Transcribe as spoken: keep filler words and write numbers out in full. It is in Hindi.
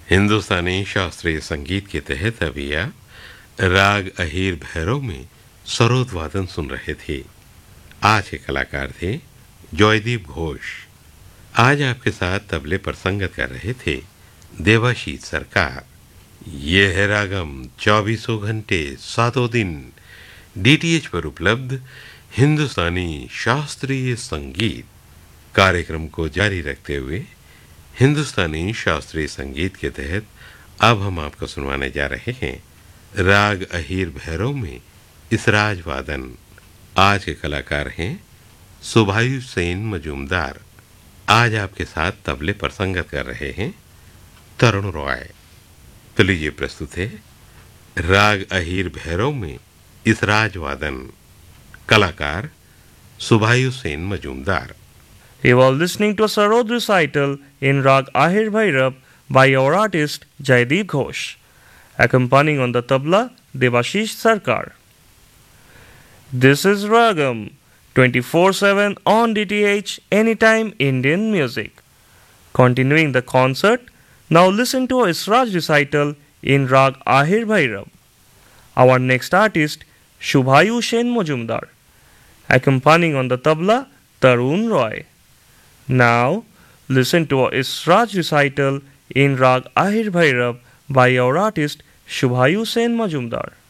हिंदुस्तानी शास्त्रीय संगीत के तहत अभी आप राग अहीर भैरव में सरोद वादन सुन रहे थे। आज के कलाकार थे जॉयदीप घोष। आज आपके साथ तबले पर संगत कर रहे थे देवाशीष सरकार। ये है रागम चौबीसों घंटे सातों दिन डीटीएच पर उपलब्ध हिंदुस्तानी शास्त्रीय संगीत। कार्यक्रम को जारी रखते हुए हिंदुस्तानी शास्त्रीय संगीत के तहत अब हम आपको सुनवाने जा रहे हैं राग अहीर भैरव में इसराज वादन। आज के कलाकार हैं सुभायु सेन मजूमदार। आज आपके साथ तबले पर संगत कर रहे हैं तरुण रॉय। तो लीजिए प्रस्तुत है राग अहीर भैरव में इसराज वादन। कलाकार सुभायु Sen Majumdar. You are listening to a Sarod recital in Rag Ahir Bhairav by our artist Jaideep Ghosh, accompanying on the tabla Devashish Sarkar. This is Ragam twenty-four seven on D T H Anytime Indian Music. Continuing the concert, now listen to a Israj recital in Rag Ahir Bhairav. Our next artist Shubhayu Shen Mojumdar, accompanying on the tabla Tarun Roy. Now, listen to a Israj recital in Rag Ahir Bhairav by our artist Shubhayu Sen Majumdar.